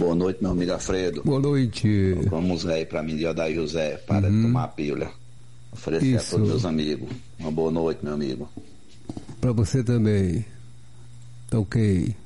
Boa noite, meu amigo Alfredo. Boa noite. Vamos aí para mim de Odair José, para de tomar a pílula. Oferecer a todos meus amigos. Uma boa noite, meu amigo. Para você também. Tá ok.